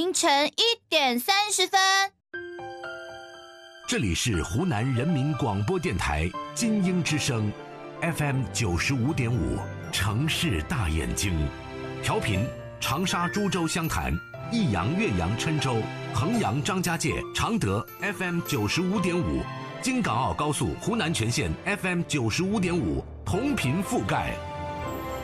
凌晨1:30。 这里是湖南人民广播电台金鹰之声 FM 95.5，城市大眼睛，调频长沙、株洲、湘潭、益阳、岳阳、郴州、衡阳、张家界、常德 FM 95.5，京港澳高速湖南全线 FM 95.5，同频覆盖。